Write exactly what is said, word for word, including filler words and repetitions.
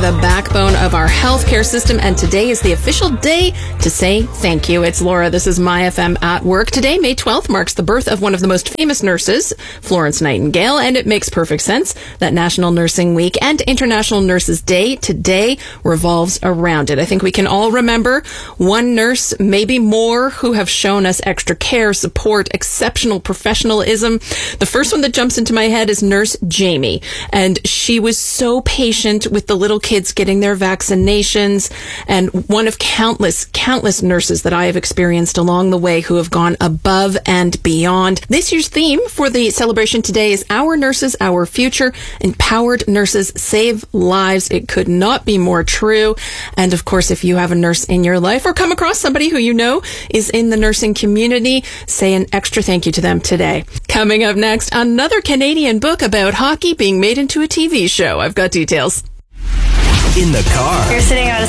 the backbone of our healthcare system, and today is the official day to say thank you. It's Laura. This is My F M at Work. Today, May twelfth, marks the birth of one of the most famous nurses, Florence Nightingale, and it makes perfect sense that National Nursing Week and International Nurses Day today revolves around it. I think we can all remember one nurse, maybe more, who have shown us extra care, support, exceptional professionalism. The first one that jumps into my head is Nurse Jamie, and she was so patient with the little kids getting their vaccinations, and one of countless, countless nurses that I have experienced along the way who have gone above and beyond. This year's theme for the celebration today is Our Nurses, Our Future. Empowered nurses save lives. It could not be more true. And of course, if you have a nurse in your life or come across somebody who you know is in the nursing community, say an extra thank you to them today. Coming up next, another Canadian book about hockey being made into a T V show. I've got details. In the car. You're sitting on a